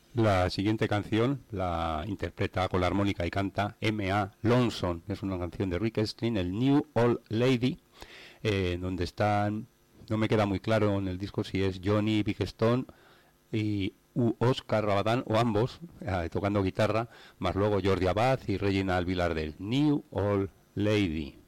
La siguiente canción la interpreta con la armónica y canta M.A. Lonson. Es una canción de Rick Astley, el New Old Lady, donde están, no me queda muy claro en el disco si es Johnny Big Stone y Oscar Rabadán o ambos, tocando guitarra, más luego Jordi Abad y Reginald Vilardell. New Old Lady.